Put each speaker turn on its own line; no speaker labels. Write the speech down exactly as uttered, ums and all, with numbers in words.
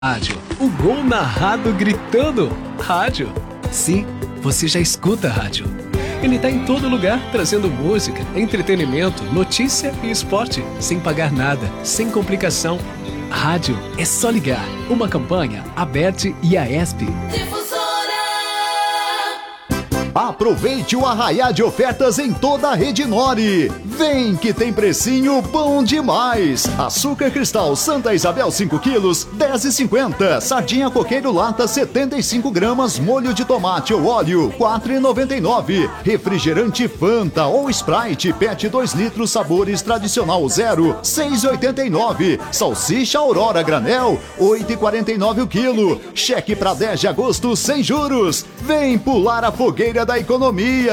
Rádio, o gol narrado gritando. Rádio. Sim, você já escuta rádio. Ele tá em todo lugar, trazendo música, entretenimento, notícia e esporte, sem pagar nada, sem complicação. Rádio é só ligar. Uma campanha, Aberte e a ESP.
Aproveite o arraiá de ofertas em toda a rede Nori. Vem que tem precinho bom demais. Açúcar cristal Santa Isabel cinco quilos, dez e cinquenta. Sardinha coqueiro lata setenta e cinco gramas, molho de tomate ou óleo, quatro e noventa e nove. Refrigerante Fanta ou Sprite Pet dois litros sabores tradicional zero, seis e oitenta e nove. Salsicha Aurora granel, oito e quarenta e nove o quilo. Cheque para dez de agosto sem juros. Vem pular a fogueira da economia.